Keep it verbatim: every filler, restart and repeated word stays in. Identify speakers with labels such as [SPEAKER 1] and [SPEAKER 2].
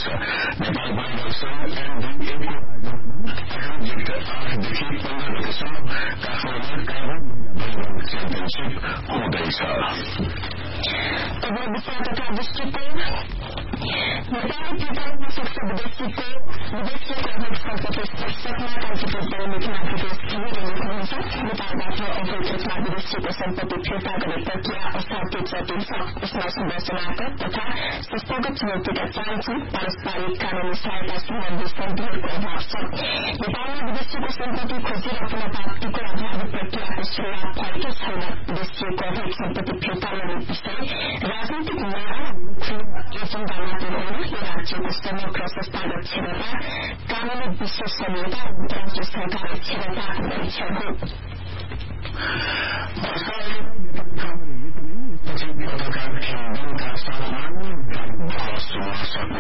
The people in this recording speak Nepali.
[SPEAKER 1] छ। नेपाल भलिबल संघ एनडीएको आयोजनामा आठदेखि पन्ध्र गतेसम्म काठमाडौँमा कार्बन भलिबल च्याम्पियनशीप हुँदैछ।
[SPEAKER 2] अब विषय तथा दृष्टिकोण नेपाली फिर्ताउन सक्छ विदेशीको विदेशी कोभिड सम्पत्ति शीर्षकमा कम्प्युटर दैनिकमा विदेश घिमिरे लेख्नुहुन्छ। नेपालबाट अवैध रूपमा विदेशीको सम्पत्ति फिर्ता गर्ने प्रक्रिया असाध्यै जटिल छ। यसमा संरचनागत तथा संस्थागत चुनौतीका चान्स पारस्परिक कानूनी सहायता सम्बन्धी सन्धिहरूको अभाव छ। नेपालमा विदेशीको सम्पत्ति खोजी र पुनः प्राप्तिको अभावी प्रक्रियाको शुरूआत भएकै छैन। विदेशीको अवैध सम्पत्ति फिर्ता गर्ने विषय राजनीतिक न्याय एजेण्डा मात्र होइन, यो राज्यको समग्र संस्थागत क्षमता, कानूनी विश्वसनीयता र अन्तर्राष्ट्रिय सरकारी क्षमताको परीक्षण हो।
[SPEAKER 1] पत्रकार सम्मान